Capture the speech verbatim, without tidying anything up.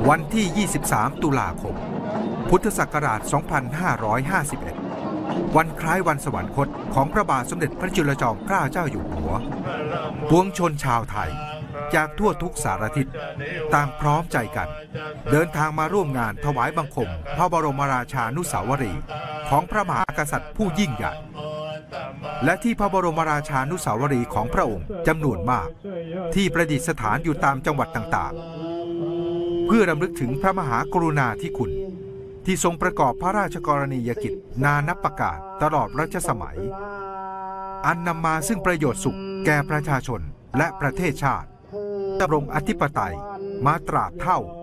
วันที่ ยี่สิบสาม ตุลาคม พุทธศักราช สองพันห้าร้อยห้าสิบเอ็ด วันคล้ายวันสวรรคตของพระบาทสมเด็จพระจุลจอมเกล้าเจ้าอยู่หัวปวงชนชาวไทยจากทั่วทุกสารทิศต่างพร้อมใจกันเดินทางมาร่วมงานถวายบังคมพระบรมราชานุสาวรีย์ของพระมหากษัตริย์ผู้ยิ่งใหญ่และที่พระบรมราชานุสาวรีย์ของพระองค์จำนวนมากที่ประดิษฐานอยู่ตามจังหวัดต่างๆเพื่อรำลึกถึงพระมหากรุณาธิคุณที่ทรงประกอบพระราชกรณียกิจนานับประการตลอดรัชสมัยอันนำมาซึ่งประโยชน์สุขแก่ประชาชนและประเทศชาติดำรงอธิปไตยมาตราบเท่า